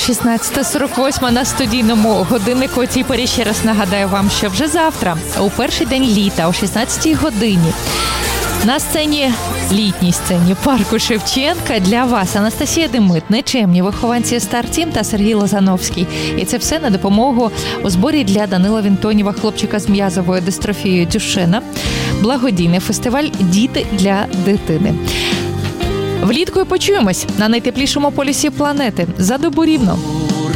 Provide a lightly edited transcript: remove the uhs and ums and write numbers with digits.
16:48 на студійному годиннику. У цій порі ще раз нагадаю вам, що вже завтра, у перший день літа, о 16-й годині, на сцені, літній сцені парку Шевченка для вас Анастасія Демит, нечемні вихованці Star Team та Сергій Лозановський. І це все на допомогу у зборі для Данила Вінтонєва, хлопчика з м'язовою дистрофією Дюшена. Благодійний фестиваль «Діти для дитини». Влітку почуємось на найтеплішому полюсі планети. За добу рівно.